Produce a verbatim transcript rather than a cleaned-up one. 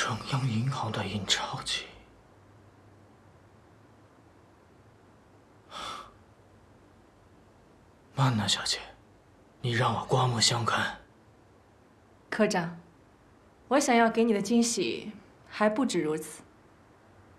正央银行的印钞机。曼娜小姐，你让我刮目相看。 科长，我想要给你的惊喜还不止如此。